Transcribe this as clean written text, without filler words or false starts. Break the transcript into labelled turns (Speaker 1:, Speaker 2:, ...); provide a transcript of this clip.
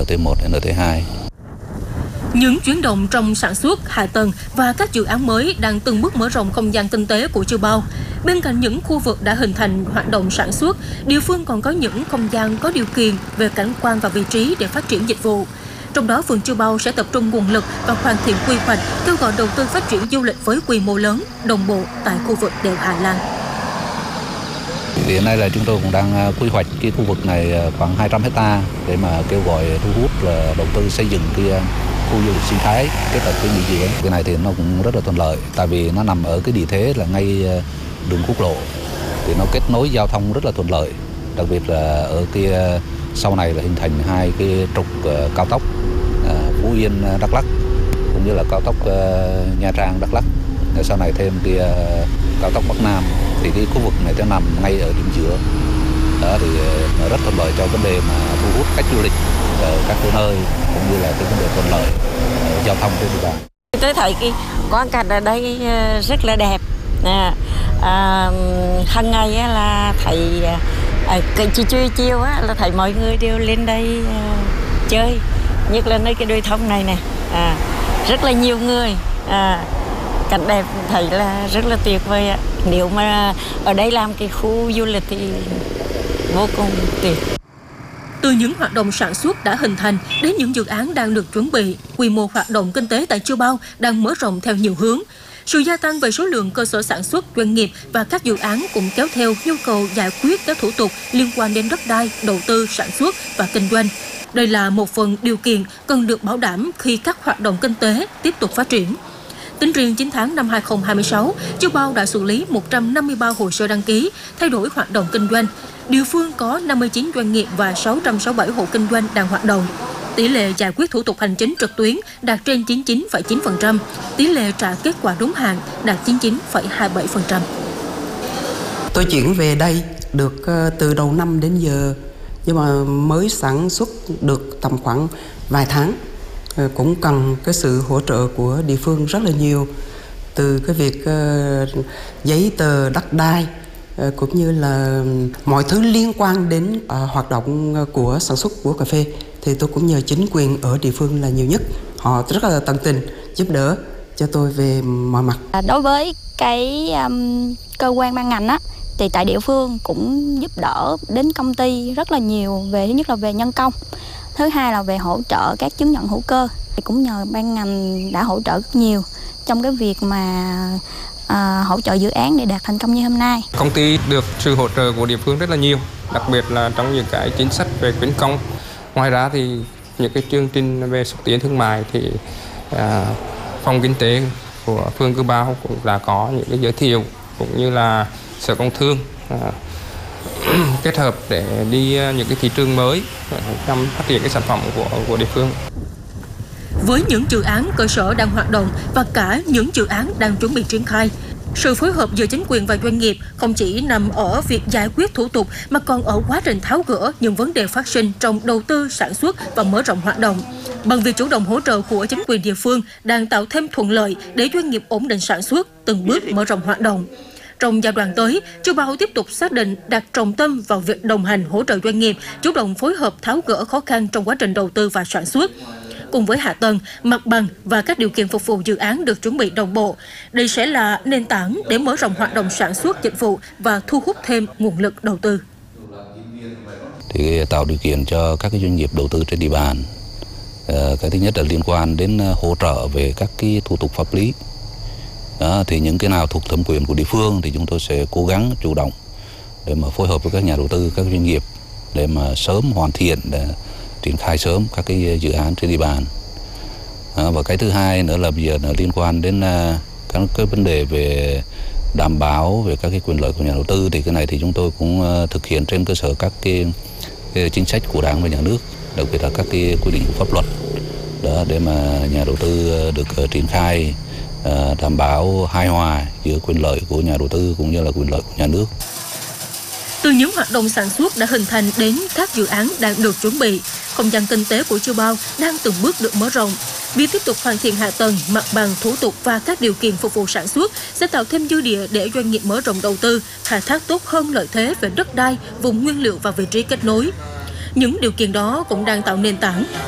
Speaker 1: NT1, NT2.
Speaker 2: Những chuyển động trong sản xuất, hạ tầng và các dự án mới đang từng bước mở rộng không gian kinh tế của Chư Bao. Bên cạnh những khu vực đã hình thành hoạt động sản xuất, địa phương còn có những không gian có điều kiện về cảnh quan và vị trí để phát triển dịch vụ. Trong đó, phường Chư Bao sẽ tập trung nguồn lực và hoàn thiện quy hoạch, kêu gọi đầu tư phát triển du lịch với quy mô lớn, đồng bộ tại khu vực đèo Hà Lan.
Speaker 1: Hiện nay là chúng tôi cũng đang quy hoạch cái khu vực này khoảng 200 hectare để mà kêu gọi thu hút đầu tư xây dựng cái khu du lịch sinh thái kết hợp với nghỉ dưỡng. Cái này thì nó cũng rất là thuận lợi, tại vì nó nằm ở cái địa thế là ngay đường quốc lộ, thì nó kết nối giao thông rất là thuận lợi. Đặc biệt là ở cái sau này là hình thành hai cái trục cao tốc Phú Yên Đắk Lắk cũng như là cao tốc Nha Trang Đắk Lắk. Sau này thêm cái cao tốc Bắc Nam, thì cái khu vực này nó nằm ngay ở điểm giữa. Đó thì nó rất thuận lợi cho vấn đề mà thu hút khách du lịch ở các nơi, cũng như là cái vấn đề thuận lợi giao thông trên địa bàn.
Speaker 3: Tôi thấy cái quang cảnh ở đây rất là đẹp. Hàng ngày là thấy chiều là thấy mọi người đều lên đây chơi, nhất là nơi cái đồi thông này nè, rất là nhiều người. Cảnh đẹp thấy là rất là tuyệt vời ạ. Nếu mà ở đây làm cái khu du lịch thì vô cùng tuyệt.
Speaker 2: Từ những hoạt động sản xuất đã hình thành đến những dự án đang được chuẩn bị, quy mô hoạt động kinh tế tại Chư Bao đang mở rộng theo nhiều hướng. Sự gia tăng về số lượng cơ sở sản xuất, doanh nghiệp và các dự án cũng kéo theo nhu cầu giải quyết các thủ tục liên quan đến đất đai, đầu tư, sản xuất và kinh doanh. Đây là một phần điều kiện cần được bảo đảm khi các hoạt động kinh tế tiếp tục phát triển. Tính riêng 9 tháng năm 2026, Chư Bao đã xử lý 153 hồ sơ đăng ký, thay đổi hoạt động kinh doanh. Địa phương có 59 doanh nghiệp và 667 hộ kinh doanh đang hoạt động. Tỷ lệ giải quyết thủ tục hành chính trực tuyến đạt trên 99,9%, tỷ lệ trả kết quả đúng hạn đạt 99,27%.
Speaker 4: Tôi chuyển về đây được từ đầu năm đến giờ, nhưng mà mới sản xuất được tầm khoảng vài tháng. Cũng cần cái sự hỗ trợ của địa phương rất là nhiều, từ cái việc giấy tờ đất đai cũng như là mọi thứ liên quan đến hoạt động của sản xuất của cà phê, thì tôi cũng nhờ chính quyền ở địa phương là nhiều nhất. Họ rất là tận tình giúp đỡ cho tôi về mọi mặt.
Speaker 5: Đối với cái cơ quan ban ngành thì tại địa phương cũng giúp đỡ đến công ty rất là nhiều, về thứ nhất là về nhân công, thứ hai là về hỗ trợ các chứng nhận hữu cơ. Thì cũng nhờ ban ngành đã hỗ trợ rất nhiều trong cái việc mà hỗ trợ dự án để đạt thành công như hôm nay.
Speaker 6: Công ty được sự hỗ trợ của địa phương rất là nhiều, đặc biệt là trong những cái chính sách về khuyến công. Ngoài ra thì những cái chương trình về xúc tiến thương mại thì phòng kinh tế của phường Chư Bao cũng đã có những cái giới thiệu, cũng như là Sở Công Thương kết hợp để đi những cái thị trường mới trong phát triển cái sản phẩm của địa phương.
Speaker 2: Với những dự án cơ sở đang hoạt động và cả những dự án đang chuẩn bị triển khai, sự phối hợp giữa chính quyền và doanh nghiệp không chỉ nằm ở việc giải quyết thủ tục mà còn ở quá trình tháo gỡ những vấn đề phát sinh trong đầu tư, sản xuất và mở rộng hoạt động. Bằng việc chủ động hỗ trợ của chính quyền địa phương đang tạo thêm thuận lợi để doanh nghiệp ổn định sản xuất, từng bước mở rộng hoạt động. Trong giai đoạn tới, Chư Bao tiếp tục xác định đặt trọng tâm vào việc đồng hành hỗ trợ doanh nghiệp, chủ động phối hợp tháo gỡ khó khăn trong quá trình đầu tư và sản xuất. Cùng với hạ tầng, mặt bằng và các điều kiện phục vụ dự án được chuẩn bị đồng bộ, đây sẽ là nền tảng để mở rộng hoạt động sản xuất dịch vụ và thu hút thêm nguồn lực đầu tư.
Speaker 1: Thì tạo điều kiện cho các cái doanh nghiệp đầu tư trên địa bàn. Cái thứ nhất là liên quan đến hỗ trợ về các cái thủ tục pháp lý. Đó, thì những cái nào thuộc thẩm quyền của địa phương thì chúng tôi sẽ cố gắng chủ động để mà phối hợp với các nhà đầu tư, các doanh nghiệp để mà sớm hoàn thiện, để triển khai sớm các cái dự án trên địa bàn. Và cái thứ hai nữa là bây giờ là liên quan đến các cái vấn đề về đảm bảo về các cái quyền lợi của nhà đầu tư, thì cái này thì chúng tôi cũng thực hiện trên cơ sở các cái chính sách của Đảng và Nhà nước, đặc biệt là các cái quy định của pháp luật đó, để mà nhà đầu tư được triển khai đảm bảo hài hòa giữa quyền lợi của nhà đầu tư cũng như là quyền lợi của nhà nước.
Speaker 2: Từ những hoạt động sản xuất đã hình thành đến các dự án đang được chuẩn bị, không gian kinh tế của Chư Bao đang từng bước được mở rộng. Việc tiếp tục hoàn thiện hạ tầng, mặt bằng, thủ tục và các điều kiện phục vụ sản xuất sẽ tạo thêm dư địa để doanh nghiệp mở rộng đầu tư, khai thác tốt hơn lợi thế về đất đai, vùng nguyên liệu và vị trí kết nối. Những điều kiện đó cũng đang tạo nền tảng